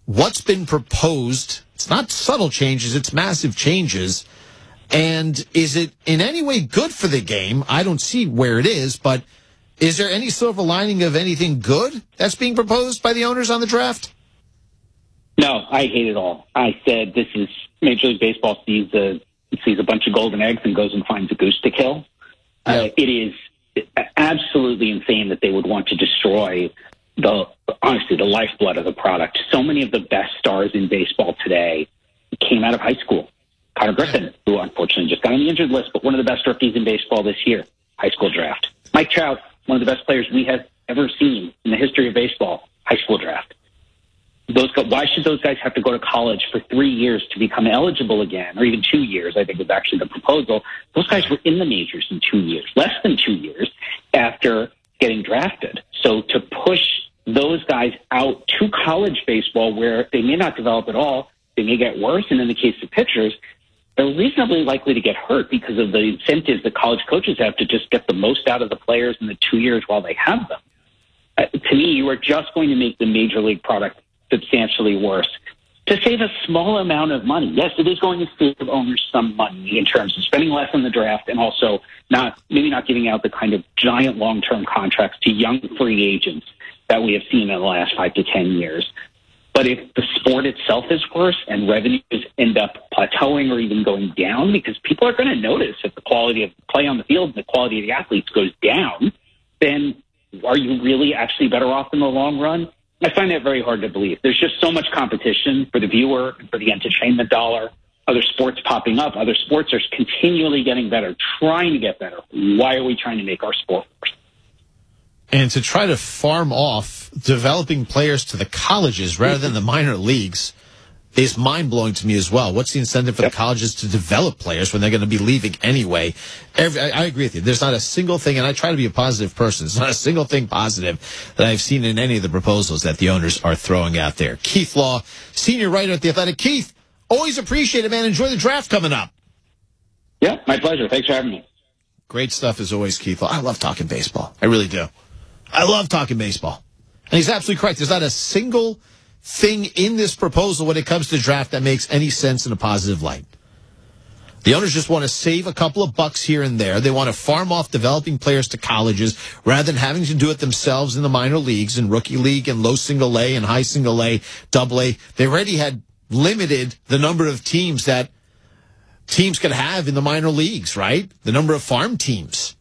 what's been proposed. It's not subtle changes, it's massive changes. And is it in any way good for the game? I don't see where it is, but is there any silver lining of anything good that's being proposed by the owners on the draft? No, I hate it all. I said this is Major League Baseball sees a bunch of golden eggs and goes and finds a goose to kill. Yeah. It is absolutely insane that they would want to destroy the lifeblood of the product. So many of the best stars in baseball today came out of high school. Connor Griffin, who unfortunately just got on the injured list, but one of the best rookies in baseball this year, high school draft. Mike Trout, one of the best players we have ever seen in the history of baseball, high school draft. Why should those guys have to go to college for 3 years to become eligible again, or even 2 years, I think was actually the proposal. Those guys were in the majors in 2 years, less than 2 years after getting drafted. So to push those guys out to college baseball where they may not develop at all, they may get worse, and in the case of pitchers, they're reasonably likely to get hurt because of the incentives that college coaches have to just get the most out of the players in the 2 years while they have them. To me, you are just going to make the major league product substantially worse. To save a small amount of money, yes, it is going to save owners some money in terms of spending less on the draft and also maybe not giving out the kind of giant long-term contracts to young free agents that we have seen in the last 5 to 10 years. But if the sport itself is worse and revenues end up plateauing or even going down, because people are going to notice if the quality of play on the field and the quality of the athletes goes down, then are you really actually better off in the long run? I find that very hard to believe. There's just so much competition for the viewer, for the entertainment dollar, other sports popping up. Other sports are continually getting better, trying to get better. Why are we trying to make our sport worse? And to try to farm off developing players to the colleges rather than the minor leagues is mind-blowing to me as well. What's the incentive for the colleges to develop players when they're going to be leaving anyway? I agree with you. There's not a single thing, and I try to be a positive person, there's not a single thing positive that I've seen in any of the proposals that the owners are throwing out there. Keith Law, senior writer at The Athletic. Keith, always appreciate it, man. Enjoy the draft coming up. Yeah, my pleasure. Thanks for having me. Great stuff as always, Keith Law. I love talking baseball. I really do. I love talking baseball. And he's absolutely correct. There's not a single thing in this proposal when it comes to draft that makes any sense in a positive light. The owners just want to save a couple of bucks here and there. They want to farm off developing players to colleges rather than having to do it themselves in the minor leagues, in rookie league and low single A and high single A, double A. They already had limited the number of teams that teams could have in the minor leagues, right? The number of farm teams.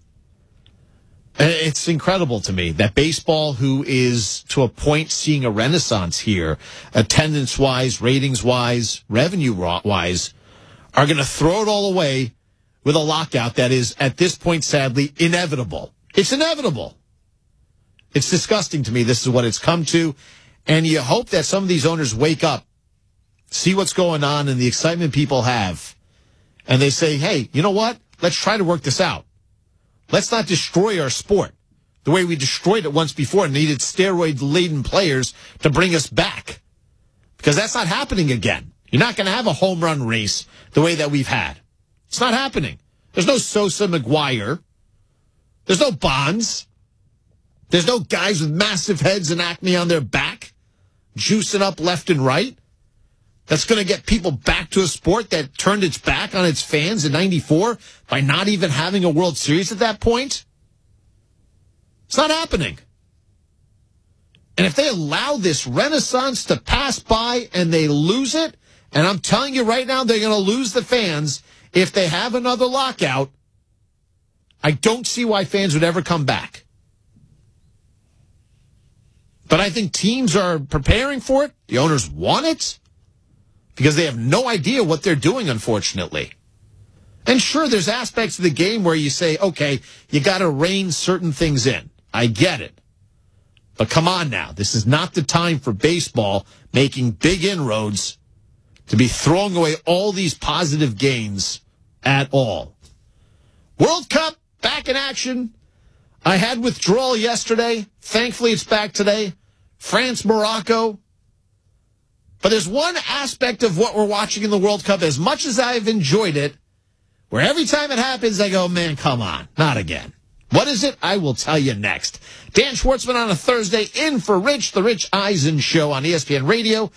It's incredible to me that baseball, who is to a point seeing a renaissance here, attendance-wise, ratings-wise, revenue-wise, are going to throw it all away with a lockout that is, at this point, sadly, inevitable. It's inevitable. It's disgusting to me. This is what it's come to. And you hope that some of these owners wake up, see what's going on and the excitement people have, and they say, hey, you know what? Let's try to work this out. Let's not destroy our sport the way we destroyed it once before and needed steroid-laden players to bring us back. Because that's not happening again. You're not going to have a home run race the way that we've had. It's not happening. There's no Sosa McGuire. There's no Bonds. There's no guys with massive heads and acne on their back, juicing up left and right. That's going to get people back to a sport that turned its back on its fans in '94 by not even having a World Series at that point. It's not happening. And if they allow this renaissance to pass by and they lose it, and I'm telling you right now, they're going to lose the fans if they have another lockout, I don't see why fans would ever come back. But I think teams are preparing for it. The owners want it, because they have no idea what they're doing, unfortunately. And sure, there's aspects of the game where you say, okay, you got to rein certain things in. I get it. But come on now. This is not the time for baseball making big inroads to be throwing away all these positive gains at all. World Cup, back in action. I had withdrawal yesterday. Thankfully, it's back today. France, Morocco. But there's one aspect of what we're watching in the World Cup, as much as I've enjoyed it, where every time it happens, I go, man, come on, not again. What is it? I will tell you next. Dan Schwartzman on a Thursday, in for Rich, the Rich Eisen Show on ESPN Radio.